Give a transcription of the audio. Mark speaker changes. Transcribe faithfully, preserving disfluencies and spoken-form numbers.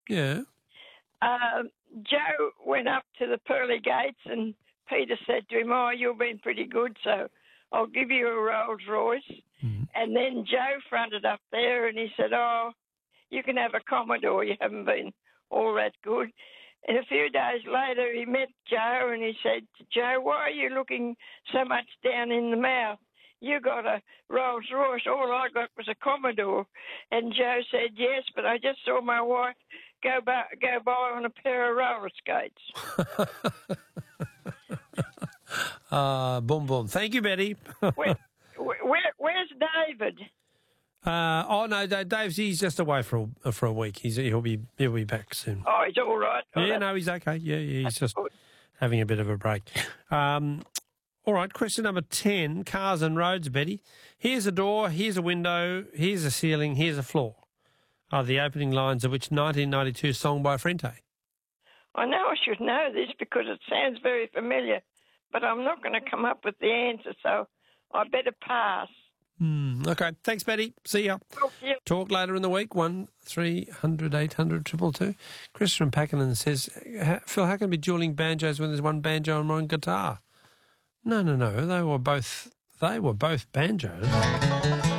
Speaker 1: Yeah.
Speaker 2: Um, Joe went up to the pearly gates and Peter said to him, oh, you've been pretty good, so I'll give you a Rolls Royce.
Speaker 1: Mm.
Speaker 2: And then Joe fronted up there and he said, oh, you can have a Commodore, you haven't been all that good. And a few days later he met Joe and he said, Joe, why are you looking so much down in the mouth? You got a Rolls Royce, all I got was a Commodore. And Joe said, yes, but I just saw my wife go by, go by on a pair of roller skates.
Speaker 1: uh, boom, boom. Thank you, Betty.
Speaker 2: where, where, where's David?
Speaker 1: Uh, oh no, Dave's he's just away for a, for a week. He's he'll be he'll be back soon.
Speaker 2: Oh, he's all right. Oh,
Speaker 1: yeah, no, he's okay. Yeah, yeah, he's just
Speaker 2: good.
Speaker 1: having a bit of a break. Um, all right, question number ten: cars and roads. Betty, here's a door, here's a window, here's a ceiling, here's a floor. Are the opening lines of which nineteen ninety-two song by Frente?
Speaker 2: I know I should know this because it sounds very familiar, but I'm not going to come up with the answer, so I better pass.
Speaker 1: Mm, okay, thanks, Betty. See ya.
Speaker 2: Talk, to you.
Speaker 1: Talk later in the week. One three hundred eight hundred triple two. Chris from Pakenham says, Phil, how can I be dueling banjos when there's one banjo and one guitar? No, no, no. They were both. They were both banjos.